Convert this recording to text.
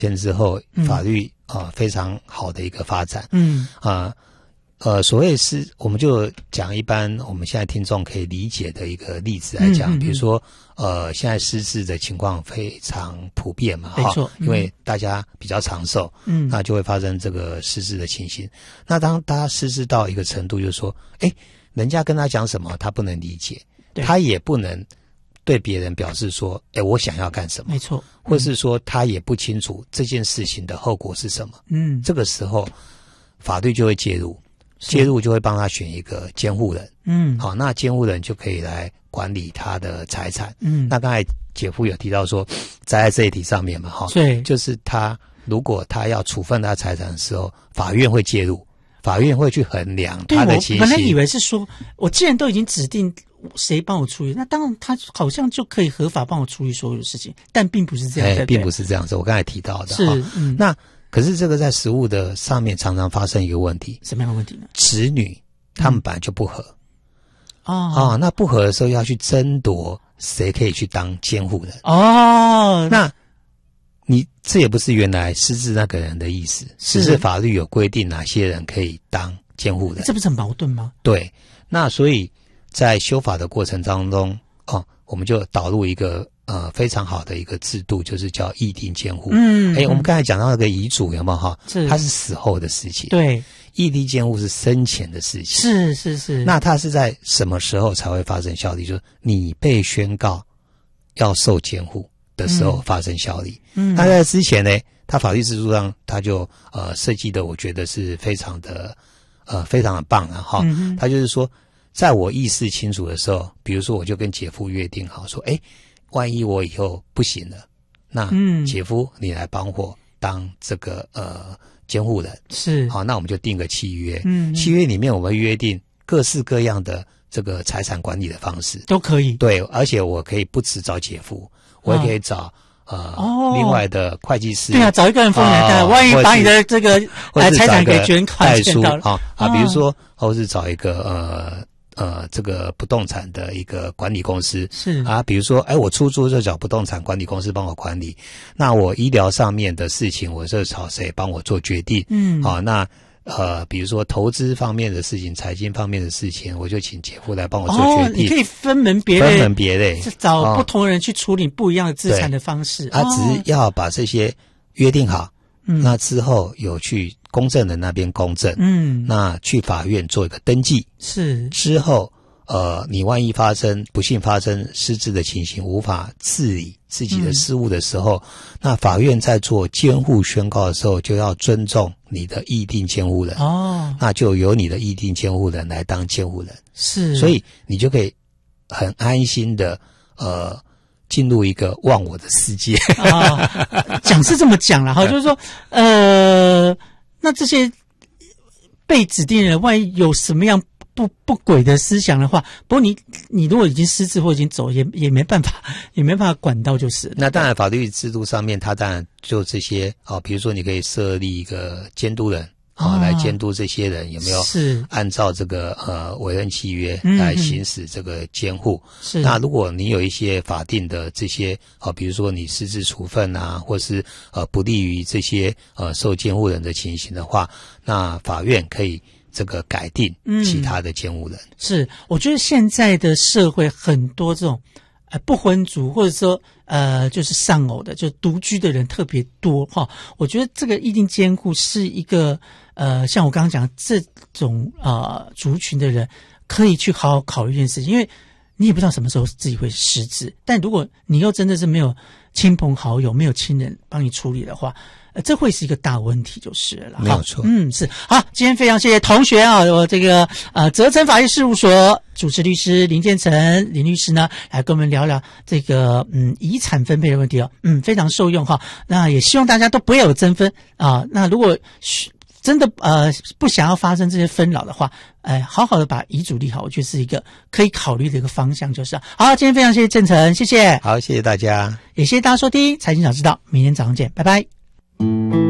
现之后，法律非常好的一个发展。所谓我们就讲一般我们现在听众可以理解的一个例子来讲，比如说现在失智的情况非常普遍嘛， 没错， 因为大家比较长寿，那就会发生这个失智的情形。那当大家失智到一个程度，就是说，人家跟他讲什么，他不能理解，他也不能对别人表示说，我想要干什么， 没错， 或是说他也不清楚这件事情的后果是什么。这个时候法律就会介入就会帮他选一个监护人。好，那监护人就可以来管理他的财产。那刚才姐夫有提到说，在这一题上面嘛， 对， 就是如果他要处分他财产的时候，法院会介入，法院会去衡量他的情形。 我本来以为是说，我既然都已经指定谁帮我处理，那当然他好像就可以合法帮我处理所有的事情，但并不是这样的， 并不是这样子。我刚才提到的是， 那可是这个在实务的上面常常发生一个问题。 什么样的问题呢？ 子女他们本来就不合。那不合的时候要去争夺谁可以去当监护人。那你这也不是原来失智那个人的意思，只是法律有规定哪些人可以当监护人。 这不是很矛盾吗？对。 那所以在修法的过程当中，我们就导入一个非常好的一个制度，就是叫议定监护。我们刚才讲到那个遗嘱有没有它是死后的事情。 对， 议定监护是生前的事情。是。那它是在什么时候才会发生效力？就是你被宣告要受监护的时候发生效力。那在之前呢，它法律制度上它就设计的，我觉得是非常的棒啊哈。它就是说，在我意识清楚的时候，比如说我就跟姐夫约定好说，万一我以后不行了，那姐夫你来帮我当这个监护人。 是。 好，那我们就定个契约。契约里面我们约定各式各样的这个财产管理的方式都可以。 对，而且我可以不只找姐夫，我也可以找另外的会计师。 对啊，找一个人封人的，万一把你的这个财产给卷款卷到了比如说或是找一个这个不动产的一个管理公司。 是比如说我出租就找不动产管理公司帮我管理，那我医疗上面的事情我就找谁帮我做决定。那比如说投资方面的事情，财经方面的事情，我就请姐夫来帮我做决定。 你可以分门别类找不同人去处理不一样的资产的方式。 他只是要把这些约定好，那之后有去公证人那边公证，那去法院做一个登记。 是。之后你万一不幸发生失智的情形，无法治理自己的事务的时候，那法院在做监护宣告的时候，就要尊重你的议定监护人。那就由你的议定监护人来当监护人。 是。 所以你就可以很安心的进入一个忘我的世界。 讲是这么讲啦，就是说那这些被指定人万一有什么样不轨的思想的话，不过你如果已经失智或已经走，也没办法管到就是了。 那当然法律制度上面它当然就这些比如说你可以设立一个监督人来监督这些人有没有按照这个委任契约来行使这个监护。 是。 那如果你有一些法定的这些比如说你失智处分或是不利于这些受监护人的情形的话，那法院可以这个改定其他的监护人。 是。我觉得现在的社会很多这种不婚族或者说就是丧偶的，就独居的人特别多我觉得这个议定监护是一个像我刚刚讲这种族群的人可以去好好考虑一件事情，因为你也不知道什么时候自己会失智，但如果你又真的是没有亲朋好友没有亲人帮你处理的话，这会是一个大问题就是了。 没有错。 是。好，今天非常谢谢同学我这个泽成法律事务所主持律师林建成林律师呢，来跟我们聊聊这个遗产分配的问题非常受用那也希望大家都不要有争纷那如果真的不想要发生这些纷扰的话，好好的把遗嘱立好，我觉得是一个可以考虑的一个方向就是好，今天非常谢谢建成，谢谢。 好，谢谢大家， 也谢谢大家收听财经早知道，明天早上见，拜拜。